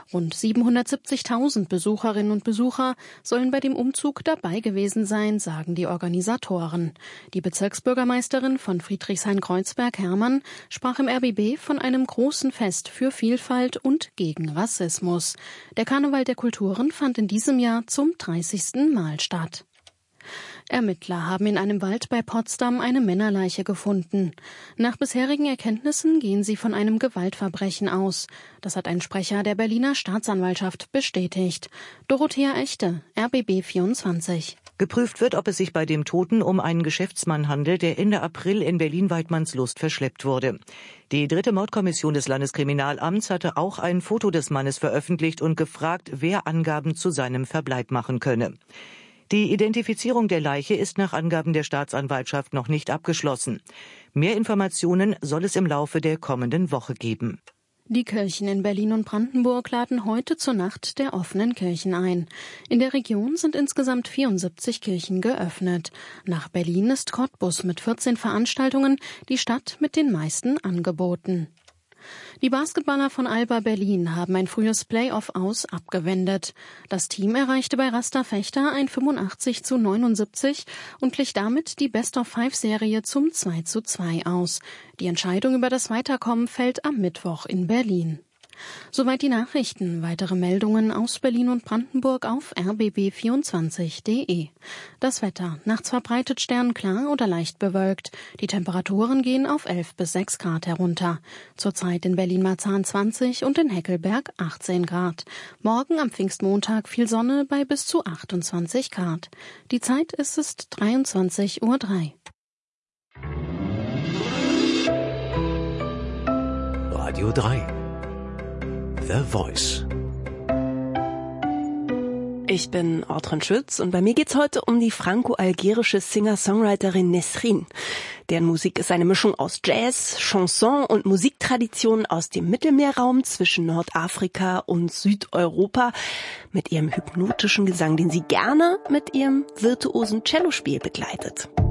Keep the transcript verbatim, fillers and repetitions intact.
Rund siebenhundertsiebzigtausend Besucherinnen und Besucher sollen bei dem Umzug dabei gewesen sein, sagen die Organisatoren. Die Bezirksbürgermeisterin von Friedrichshain-Kreuzberg, Hermann, sprach im R B B von einem großen Fest für Vielfalt und gegen Rassismus. Der Karneval der Kulturen fand in diesem Jahr zum dreißigsten Mal statt. Ermittler haben in einem Wald bei Potsdam eine Männerleiche gefunden. Nach bisherigen Erkenntnissen gehen sie von einem Gewaltverbrechen aus. Das hat ein Sprecher der Berliner Staatsanwaltschaft bestätigt. Dorothea Echte, R B B vierundzwanzig. Geprüft wird, ob es sich bei dem Toten um einen Geschäftsmann handelt, der Ende April in Berlin-Waidmannslust verschleppt wurde. Die dritte Mordkommission des Landeskriminalamts hatte auch ein Foto des Mannes veröffentlicht und gefragt, wer Angaben zu seinem Verbleib machen könne. Die Identifizierung der Leiche ist nach Angaben der Staatsanwaltschaft noch nicht abgeschlossen. Mehr Informationen soll es im Laufe der kommenden Woche geben. Die Kirchen in Berlin und Brandenburg laden heute zur Nacht der offenen Kirchen ein. In der Region sind insgesamt vierundsiebzig Kirchen geöffnet. Nach Berlin ist Cottbus mit vierzehn Veranstaltungen die Stadt mit den meisten Angeboten. Die Basketballer von Alba Berlin haben ein frühes Playoff aus abgewendet. Das Team erreichte bei Rasta Fechter ein fünfundachtzig zu neunundsiebzig und glich damit die Best-of-Five-Serie zum zwei zu zwei aus. Die Entscheidung über das Weiterkommen fällt am Mittwoch in Berlin. Soweit die Nachrichten. Weitere Meldungen aus Berlin und Brandenburg auf r b b vierundzwanzig punkt de. Das Wetter. Nachts verbreitet sternklar oder leicht bewölkt. Die Temperaturen gehen auf elf bis sechs Grad herunter. Zurzeit in Berlin-Marzahn zwanzig und in Heckelberg achtzehn Grad. Morgen am Pfingstmontag viel Sonne bei bis zu achtundzwanzig Grad. Die Zeit ist es dreiundzwanzig Uhr drei. Radio drei. The Voice. Ich bin Ortran Schütz und bei mir geht's heute um die franco-algerische Singer-Songwriterin Nesrin. Deren Musik ist eine Mischung aus Jazz, Chanson und Musiktraditionen aus dem Mittelmeerraum zwischen Nordafrika und Südeuropa mit ihrem hypnotischen Gesang, den sie gerne mit ihrem virtuosen Cellospiel begleitet.